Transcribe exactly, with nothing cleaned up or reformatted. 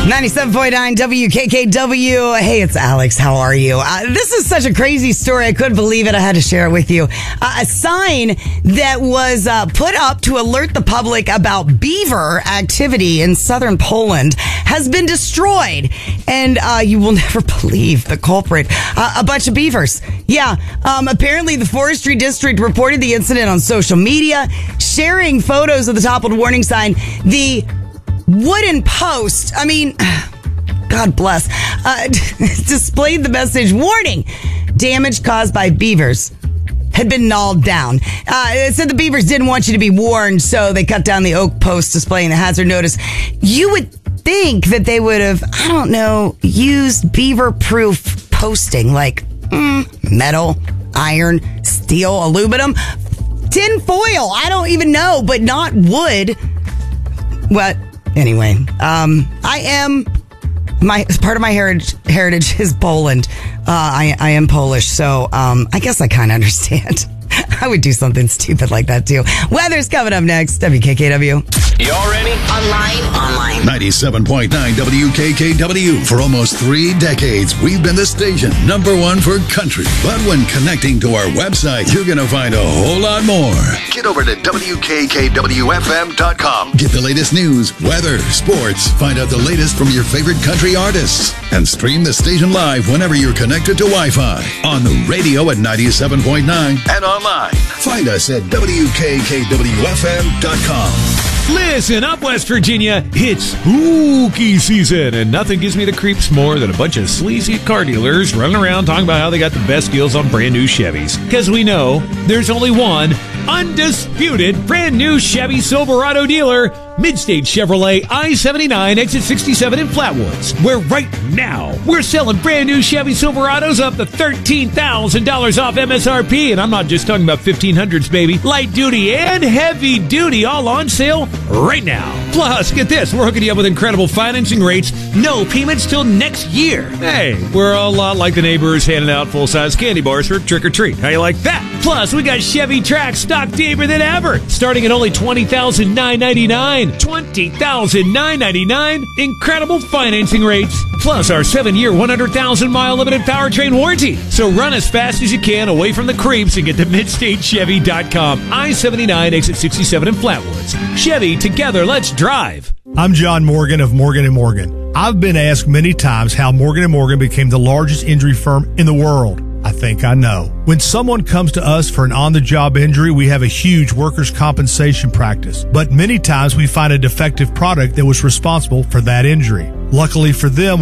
ninety-seven point nine W K K W. Hey, it's Alex. How are you? Uh, this is such a crazy story. I couldn't believe it. I had to share it with you. Uh, a sign that was uh, put up to alert the public about beaver activity in southern Poland has been destroyed. And uh, you will never believe the culprit. Uh, a bunch of beavers. Yeah. Um, apparently, the forestry district reported the incident on social media, sharing photos of the toppled warning sign. The wooden post, I mean, God bless, uh, displayed the message, warning, damage caused by beavers had been gnawed down. Uh, it said the beavers didn't want you to be warned, so they cut down the oak post displaying the hazard notice. You would think that they would have, I don't know, used beaver-proof posting like mm, metal, iron, steel, aluminum, tin foil, I don't even know, but not wood. What? Anyway, um, I am, my part of my heritage heritage is Poland. Uh, I, I am Polish, so um, I guess I kind of understand. I would do something stupid like that, too. Weather's coming up next. W K K W. Y'all ready? Online. Online. ninety-seven point nine W K K W. For almost three decades, we've been the station number one for country. But when connecting to our website, you're going to find a whole lot more. Get over to W K K W F M dot com. Get the latest news, weather, sports. Find out the latest from your favorite country artists. And stream the station live whenever you're connected to Wi-Fi. On the radio at ninety-seven point nine and online. Find us at W K K W F M dot com. Listen up, West Virginia. It's spooky season, and nothing gives me the creeps more than a bunch of sleazy car dealers running around talking about how they got the best deals on brand new Chevys. Because we know there's only one undisputed brand new Chevy Silverado dealer, Midstate Chevrolet I seventy-nine, exit sixty-seven in Flatwoods, where right now we're selling brand new Chevy Silverados up to thirteen thousand dollars off M S R P. And I'm not just talking about fifteen hundreds, baby. Light duty and heavy duty all on sale right now. Plus, get this, we're hooking you up with incredible financing rates, no payments till next year. Hey, we're a lot like the neighbors handing out full-size candy bars for trick-or-treat. How you like that? Plus, we got Chevy Trax stock deeper than ever, starting at only twenty thousand nine hundred ninety-nine dollars. twenty thousand nine hundred ninety-nine dollars. Incredible financing rates. Plus, our seven-year, one hundred thousand mile limited powertrain warranty. So run as fast as you can away from the creeps and get to Midstate Chevy dot com. I seventy-nine, exit sixty-seven in Flatwoods. Chevy, together, let's drive. I'm John Morgan of Morgan and Morgan. I've been asked many times how Morgan and Morgan became the largest injury firm in the world. I think I know. When someone comes to us for an on-the-job injury, we have a huge workers' compensation practice. But many times we find a defective product that was responsible for that injury. Luckily for them,